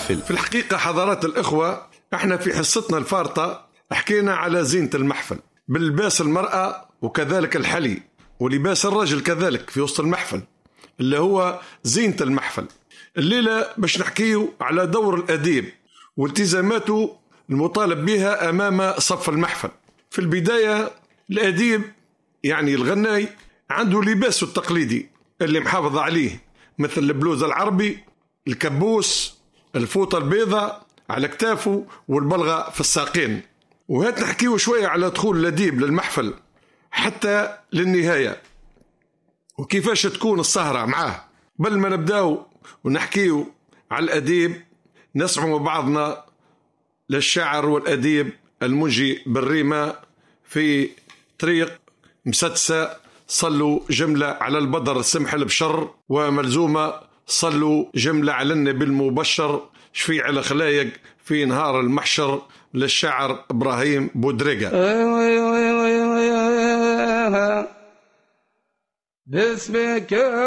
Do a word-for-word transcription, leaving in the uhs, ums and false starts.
المحفل. في الحقيقة حضرات الإخوة، احنا في حصتنا الفارطة حكينا على زينة المحفل بلباس المرأة وكذلك الحلي ولباس الرجل كذلك في وسط المحفل اللي هو زينة المحفل. الليلة باش نحكيه على دور الأديب والتزاماته المطالب بها أمام صف المحفل. في البداية الأديب يعني الغناي عنده لباسه التقليدي اللي محافظ عليه، مثل البلوز العربي، الكبوس، الفوطة البيضاء على كتافه والبلغة في الساقين. وهات نحكيه شوية على دخول الأديب للمحفل حتى للنهاية وكيفاش تكون السهرة معاه. بل ما نبداو ونحكيه على الأديب نسمع بعضنا للشاعر والأديب المنجي بالريمة في طريق مسدسة. صلوا جملة على البدر السمح بشر، وملزومة صلوا جملة على النبي المبشر، شفيع الخلايق في نهار المحشر، للشاعر إبراهيم بودريقة. باسمك